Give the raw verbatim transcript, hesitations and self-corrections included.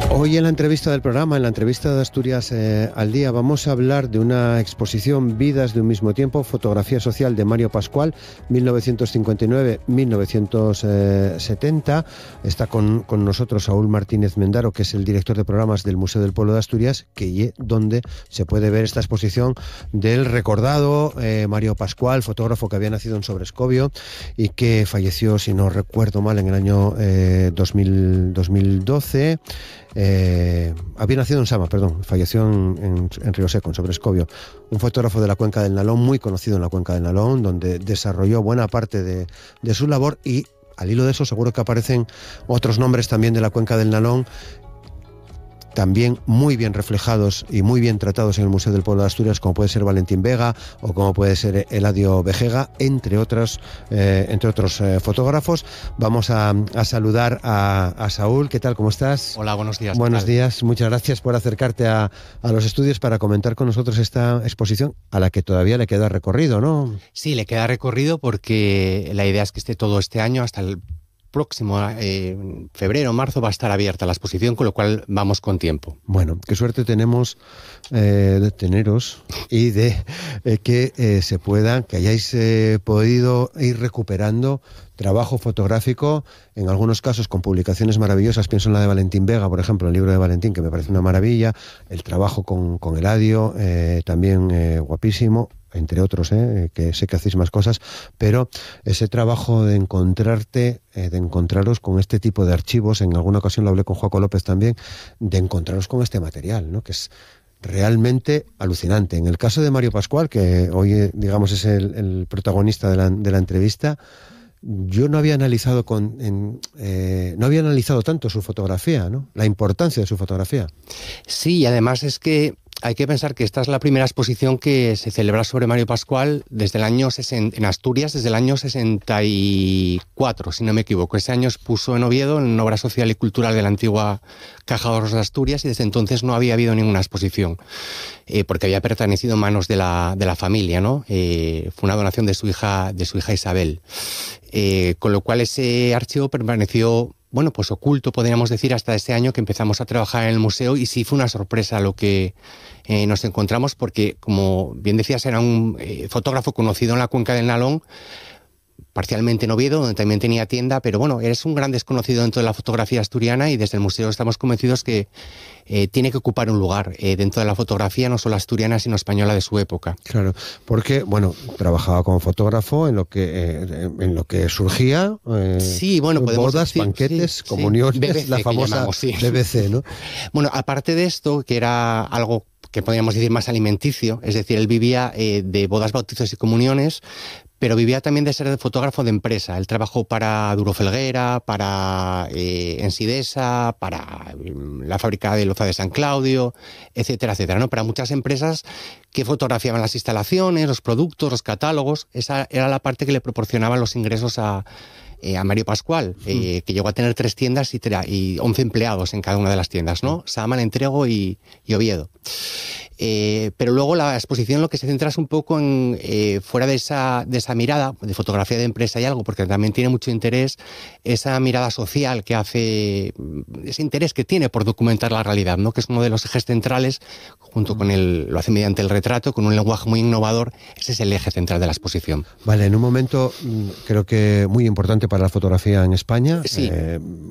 Hoy en la entrevista del programa, en la entrevista de Asturias eh, al Día, vamos a hablar de una exposición Vidas de un mismo tiempo, fotografía social de Mario Pascual, mil novecientos cincuenta y nueve a mil novecientos setenta. Está con, con nosotros Saúl Martínez Mendaro, que es el director de programas del Museo del Pueblo de Asturias, que donde se puede ver esta exposición del recordado eh, Mario Pascual, fotógrafo que había nacido en Sobrescobio y que falleció, si no recuerdo mal, en el año eh, dos mil, dos mil doce. Eh, había nacido en Sama, perdón, falleció en, en, en Río Seco, en Sobrescobio. Un fotógrafo de la cuenca del Nalón, muy conocido en la cuenca del Nalón, donde desarrolló buena parte de, de su labor, y al hilo de eso seguro que aparecen otros nombres también de la cuenca del Nalón, también muy bien reflejados y muy bien tratados en el Museo del Pueblo de Asturias, como puede ser Valentín Vega o como puede ser Eladio Vejega, entre otros, eh, entre otros eh, fotógrafos. Vamos a, a saludar a, a Saúl. ¿Qué tal? ¿Cómo estás? Hola, buenos días. Buenos días. Muchas gracias por acercarte a, a los estudios para comentar con nosotros esta exposición, a la que todavía le queda recorrido, ¿no? Sí, le queda recorrido porque la idea es que esté todo este año hasta el próximo eh, febrero, marzo, va a estar abierta la exposición, con lo cual vamos con tiempo. Bueno, qué suerte tenemos eh, de teneros y de eh, que eh, se pueda, que hayáis eh, podido ir recuperando trabajo fotográfico, en algunos casos con publicaciones maravillosas. Pienso en la de Valentín Vega, por ejemplo, el libro de Valentín, que me parece una maravilla, el trabajo con, con Eladio, eh, también eh, guapísimo, entre otros, eh, que sé que hacéis más cosas, pero ese trabajo de encontrarte, eh, de encontraros con este tipo de archivos, en alguna ocasión lo hablé con Joaco López también, de encontraros con este material, ¿no? Que es realmente alucinante. En el caso de Mario Pascual, que hoy, digamos, es el, el protagonista de la, de la entrevista, yo no había analizado con, en, eh, no había analizado tanto su fotografía, ¿no? La importancia de su fotografía. Sí, y además es que hay que pensar que esta es la primera exposición que se celebra sobre Mario Pascual desde el año sesenta, en Asturias, desde el año sesenta y cuatro, si no me equivoco. Ese año expuso en Oviedo, en Obra Social y Cultural de la antigua Caja de Ahorros de Asturias, y desde entonces no había habido ninguna exposición, eh, porque había pertenecido en manos de la, de la familia, ¿no? Eh, fue una donación de su hija, de su hija Isabel. Eh, con lo cual ese archivo permaneció, bueno, pues oculto, podríamos decir, hasta este año que empezamos a trabajar en el museo, y sí fue una sorpresa lo que eh, nos encontramos, porque, como bien decías, era un eh, fotógrafo conocido en la cuenca del Nalón, parcialmente en Oviedo, donde también tenía tienda, pero bueno, eres un gran desconocido dentro de la fotografía asturiana, y desde el museo estamos convencidos que eh, tiene que ocupar un lugar eh, dentro de la fotografía, no solo asturiana, sino española de su época. Claro, porque, bueno, trabajaba como fotógrafo en lo que eh, en lo que surgía, eh, sí, bueno, podemos bodas, decir, banquetes, sí, comuniones, sí. B B C, la famosa llamamos, sí. B B C, ¿no? Bueno, aparte de esto, que era algo que podríamos decir más alimenticio, es decir, él vivía eh, de bodas, bautizos y comuniones, pero vivía también de ser fotógrafo de empresa. Él trabajó para Duro Felguera, para eh, Ensidesa, para eh, la fábrica de loza de San Claudio, etcétera, etcétera, ¿no? Para muchas empresas que fotografiaban las instalaciones, los productos, los catálogos. Esa era la parte que le proporcionaban los ingresos a, eh, a Mario Pascual, eh, que llegó a tener tres tiendas y, y once empleados en cada una de las tiendas, ¿no? Sama, Entrego y, y Oviedo. Eh, pero luego la exposición lo que se centra es un poco en, eh, fuera de esa, de esa mirada de fotografía de empresa y algo, porque también tiene mucho interés esa mirada social que hace, ese interés que tiene por documentar la realidad, ¿no? Que es uno de los ejes centrales, junto con el, lo hace mediante el retrato, con un lenguaje muy innovador. Ese es el eje central de la exposición. Vale, en un momento creo que muy importante para la fotografía en España, sí. eh,